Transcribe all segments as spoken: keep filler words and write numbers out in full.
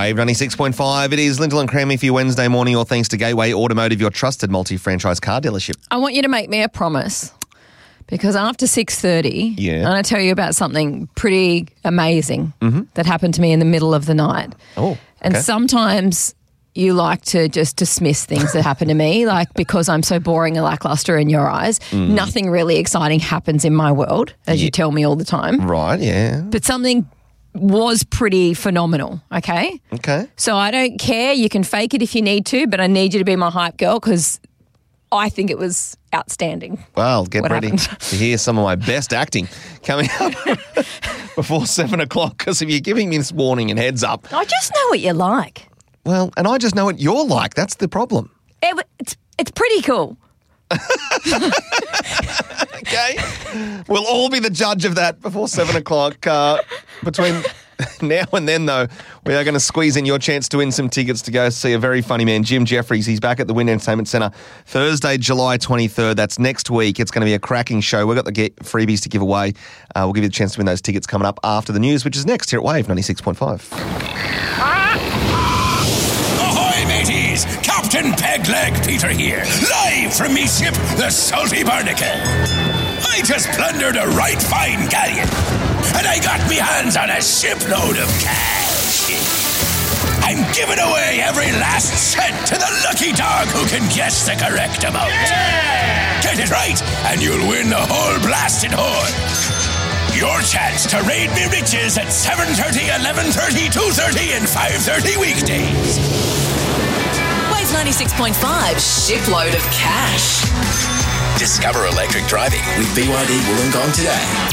Wave ninety-six point five. It is Lyndall and Crammy for your Wednesday morning, all thanks to Gateway Automotive, your trusted multi-franchise car dealership. I want you to make me a promise, because after six thirty, Yeah. I'm going to tell you about something pretty amazing Mm-hmm. that happened to me in the middle of the night. Oh, And okay. sometimes you like to just dismiss things that happen to me, like because I'm so boring and lackluster in your eyes. Mm. Nothing really exciting happens in my world, as you tell me all the time. Right, yeah. But something was pretty phenomenal, okay? Okay. So I don't care. You can fake it if you need to, but I need you to be my hype girl because I think it was outstanding. Well, get What ready happened? to hear some of my best acting coming up before seven o'clock, because if you're giving me this warning and heads up, I just know what you like. well, and I just know what you're like. That's the problem. It, w- it's, it's pretty cool. Okay? We'll all be the judge of that before seven o'clock. Uh, between now and then, though, we are going to squeeze in your chance to win some tickets to go see a very funny man, Jim Jeffries. He's back at the Wind Entertainment Centre Thursday, July twenty-third. That's next week. It's going to be a cracking show. We've got the get freebies to give away. Uh, we'll give you the chance to win those tickets coming up after the news, which is next here at Wave ninety-six point five. Ahoy, mateys! Captain Pegleg Peter here, live from me ship, the Salty Barnacle. I just plundered a right fine galleon, and I got me hands on a shipload of cash. I'm giving away every last cent to the lucky dog who can guess the correct amount. Yeah! Get it right, and you'll win the whole blasted hoard. Your chance to raid me riches at seven thirty, eleven thirty, two thirty, and five thirty weekdays. Wave ninety-six point five, shipload of cash. Discover electric driving with B Y D Wollongong today.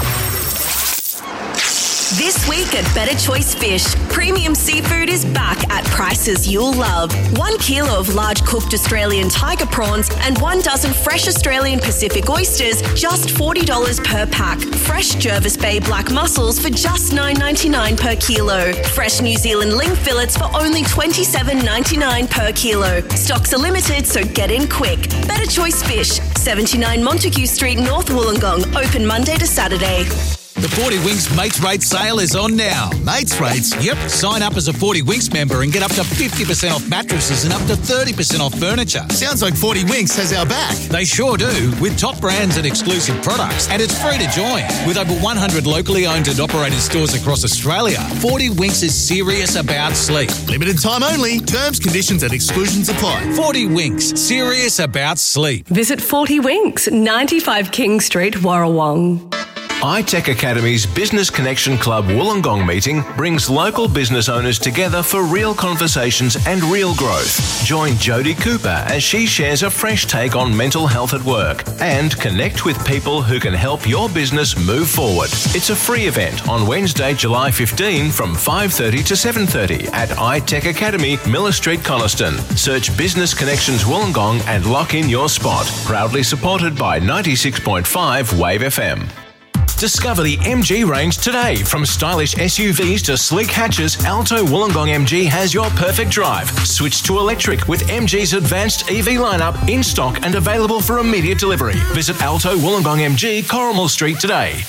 This week at Better Choice Fish, premium seafood is back at prices you'll love. One kilo of large cooked Australian tiger prawns and one dozen fresh Australian Pacific oysters, just forty dollars per pack. Fresh Jervis Bay black mussels for just nine ninety-nine per kilo. Fresh New Zealand ling fillets for only twenty-seven ninety-nine per kilo. Stocks are limited, so get in quick. Better Choice Fish, seventy-nine Montague Street, North Wollongong, open Monday to Saturday. The forty Winks Mates Rates sale is on now. Mates Rates? Yep. Sign up as a forty Winks member and get up to fifty percent off mattresses and up to thirty percent off furniture. Sounds like forty Winks has our back. They sure do, with top brands and exclusive products. And it's free to join. With over one hundred locally owned and operated stores across Australia, forty Winks is serious about sleep. Limited time only. Terms, conditions and exclusions apply. forty Winks, serious about sleep. Visit forty Winks, ninety-five King Street, Warrawong. iTech Academy's Business Connection Club Wollongong meeting brings local business owners together for real conversations and real growth. Join Jodie Cooper as she shares a fresh take on mental health at work and connect with people who can help your business move forward. It's a free event on Wednesday, July fifteenth from five thirty to seven thirty at iTech Academy, Miller Street, Coniston. Search Business Connections Wollongong and lock in your spot. Proudly supported by ninety-six point five Wave F M. Discover the M G range today. From stylish S U Vs to sleek hatches, Alto Wollongong M G has your perfect drive. Switch to electric with M G's advanced E V lineup in stock and available for immediate delivery. Visit Alto Wollongong M G, Corrimal Street today.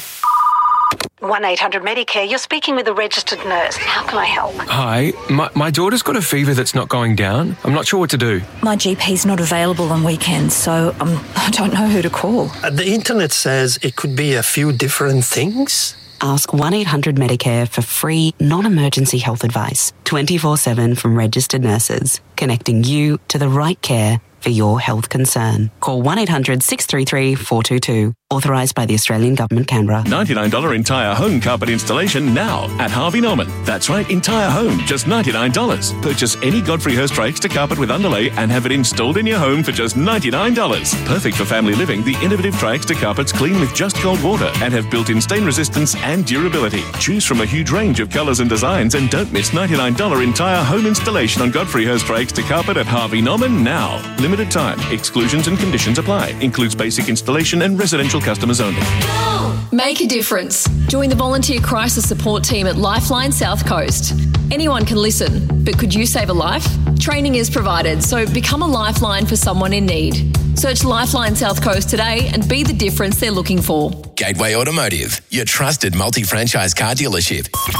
one eight hundred Medicare, you're speaking with a registered nurse. How can I help? Hi, my, my daughter's got a fever that's not going down. I'm not sure what to do. My G P's not available on weekends, so um, I don't know who to call. Uh, the internet says it could be a few different things. Ask one eight hundred Medicare for free, non-emergency health advice, twenty-four seven from registered nurses, connecting you to the right care for your health concern. Call one eight hundred six three three four two two. Authorised by the Australian Government, Canberra. ninety-nine dollars entire home carpet installation now at Harvey Norman. That's right, entire home, just ninety-nine dollars. Purchase any Godfrey Hirst Rakes carpet with underlay and have it installed in your home for just ninety-nine dollars. Perfect for family living, the innovative Triexta carpets clean with just cold water and have built-in stain resistance and durability. Choose from a huge range of colours and designs and don't miss ninety-nine dollars entire home installation on Godfrey Hirst Rakes carpet at Harvey Norman now. Limited time. Exclusions and conditions apply. Includes basic installation and residential customers only. Make a difference. Join the volunteer crisis support team at Lifeline South Coast. Anyone can listen, but could you save a life? Training is provided, so become a lifeline for someone in need. Search Lifeline South Coast today and be the difference they're looking for. Gateway Automotive, your trusted multi-franchise car dealership.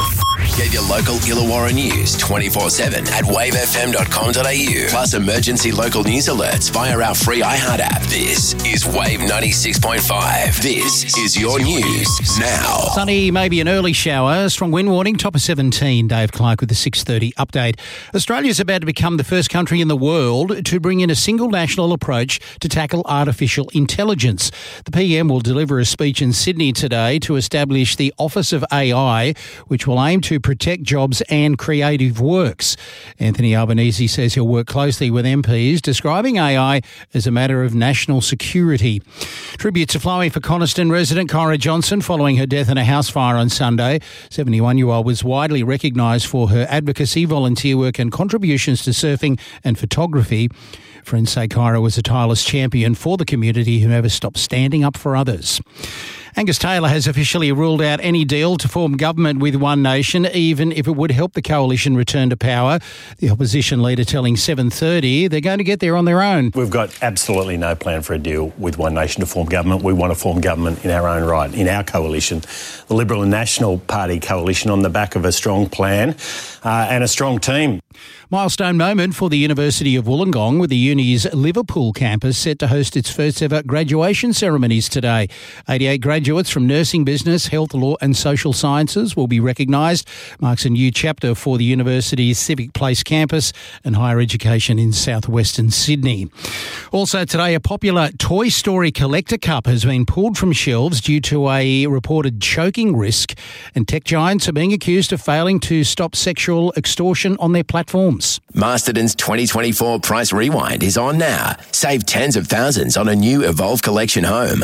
Get your local Illawarra news twenty-four seven at wave f m dot com dot a u. Plus emergency local news alerts via our free iHeart app. This is Wave ninety-six point five. This is your news now. Sunny, maybe an early shower. Strong wind warning, top of seventeen. Dave Clark with the six thirty update. Australia's about to become the first country in the world to bring in a single national approach to tackle artificial intelligence. The P M will deliver a speech in Sydney today to establish the Office of A I, which will aim to protect jobs and creative works. Anthony Albanese says he'll work closely with M Ps, describing A I as a matter of national security. Tributes are flowing for Coniston resident Kyra Johnson following her death in a house fire on Sunday. seventy-one-year-old was widely recognised for her advocacy, volunteer work and contributions to surfing and photography. Friends say Kyra was a tireless champion for the community who never stopped standing up for others. Angus Taylor has officially ruled out any deal to form government with One Nation, even if it would help the coalition return to power. The opposition leader telling seven thirty they're going to get there on their own. We've got absolutely no plan for a deal with One Nation to form government. We want to form government in our own right, in our coalition, the Liberal and National Party coalition, on the back of a strong plan uh, and a strong team. Milestone moment for the University of Wollongong, with the uni's Liverpool campus set to host its first ever graduation ceremonies today. eighty-eight graduates from nursing, business, health, law and social sciences will be recognised. Marks a new chapter for the university's Civic Place campus and higher education in southwestern Sydney. Also today, a popular Toy Story collector cup has been pulled from shelves due to a reported choking risk, and tech giants are being accused of failing to stop sexual extortion on their platforms. Masterton's twenty twenty-four Price Rewind is on now. Save tens of thousands on a new Evolve Collection home.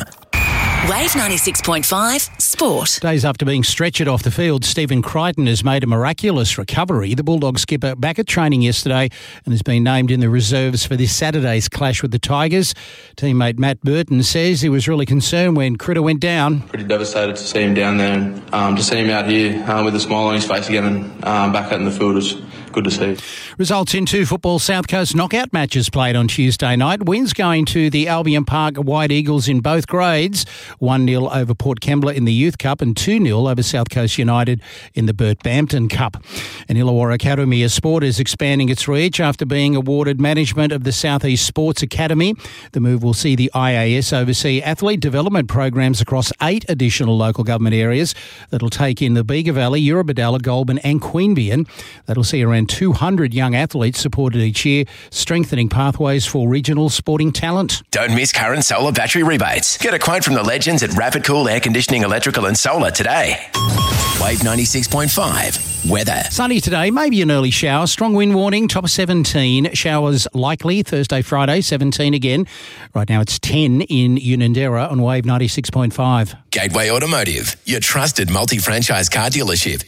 Wave ninety-six point five Sport. Days after being stretchered off the field, Stephen Crichton has made a miraculous recovery. The Bulldog skipper back at training yesterday and has been named in the reserves for this Saturday's clash with the Tigers. Teammate Matt Burton says he was really concerned when Critter went down. Pretty devastated to see him down there, and um, to see him out here um, with a smile on his face again and um, back out in the field was good to see. Results in two football South Coast knockout matches played on Tuesday night. Wins going to the Albion Park White Eagles in both grades. one nil over Port Kembla in the Youth Cup and two nil over South Coast United in the Burt Bampton Cup. And Illawarra Academy of Sport is expanding its reach after being awarded management of the South East Sports Academy. The move will see the I A S oversee athlete development programs across eight additional local government areas that'll take in the Bega Valley, Eurobodalla, Goulburn and Queanbeyan. That'll see around two hundred young athletes supported each year, strengthening pathways for regional sporting talent. Don't miss current solar battery rebates. Get a quote from the legends at Rapid Cool Air Conditioning, Electrical and Solar today. Wave ninety-six point five. Weather. Sunny today, maybe an early shower. Strong wind warning, top of seventeen. Showers likely Thursday, Friday, seventeen again. Right now it's ten in Unanderra on Wave ninety-six point five. Gateway Automotive, your trusted multi-franchise car dealership.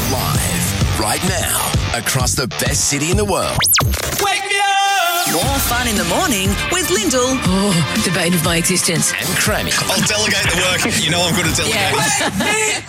Live right now across the best city in the world. Wake me up! More fun in the morning with Lyndall. Oh, the bane of my existence. And Crammy. I'll delegate the work. You know I'm going to delegate. Yeah. Wake me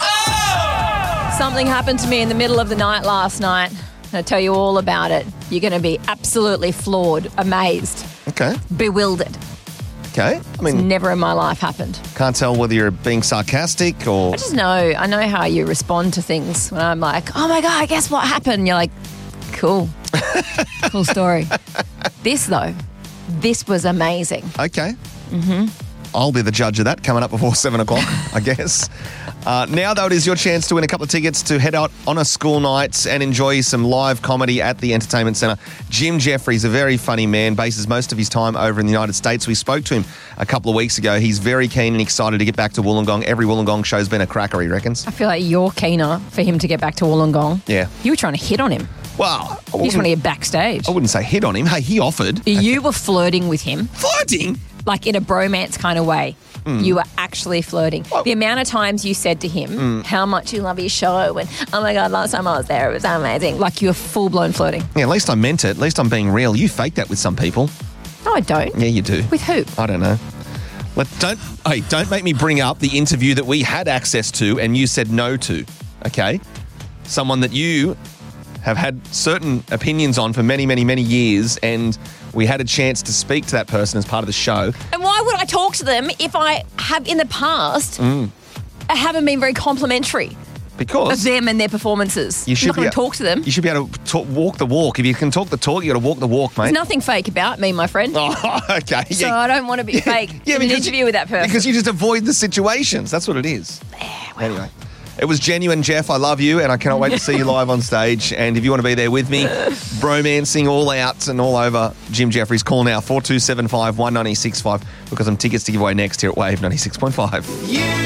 up! Something happened to me in the middle of the night last night. I'll tell you all about it. You're going to be absolutely floored, amazed, Okay. bewildered. Okay. I It's mean, never in my life happened. can't tell whether you're being sarcastic or... I just know, I know how you respond to things when I'm like, oh my God, guess what happened? You're like, cool. Cool story. This, though, this was amazing. Okay. Mm-hmm. I'll be the judge of that coming up before seven o'clock, I guess. Uh, now, though, it is your chance to win a couple of tickets to head out on a school night and enjoy some live comedy at the Entertainment Centre. Jim Jeffries, a very funny man, bases most of his time over in the United States. We spoke to him a couple of weeks ago. He's very keen and excited to get back to Wollongong. Every Wollongong show's been a cracker, he reckons. I feel like you're keener for him to get back to Wollongong. Yeah. You were trying to hit on him. Well, you just want to get backstage. I wouldn't say hit on him. Hey, he offered. You were flirting with him. Flirting? Like in a bromance kind of way. Mm. You were actually flirting. Oh. The amount of times you said to him mm. how much you love his show and, oh my God, last time I was there, it was amazing. Like you were full-blown flirting. Yeah, at least I meant it. At least I'm being real. You fake that with some people. No, I don't. Yeah, you do. With who? I don't know. Let, don't, hey, don't make me bring up the interview that we had access to and you said no to, okay? Someone that you have had certain opinions on for many, many, many years, and we had a chance to speak to that person as part of the show. And why would I talk to them if I have in the past mm. I haven't been very complimentary? Because of them and their performances. You should I'm not going be to talk to them. You should be able to talk, walk the walk. If you can talk the talk, you got to walk the walk, mate. There's nothing fake about me, my friend. Oh, okay. So yeah. I don't want to be fake yeah, in an because- interview with that person. Because you just avoid the situations. That's what it is. Anyway. It was genuine, Jeff. I love you, and I cannot wait to see you live on stage. And if you want to be there with me, bromancing all out and all over Jim Jeffries, call now, four two seven five, one nine six five, because some tickets to give away next here at Wave ninety-six point five. You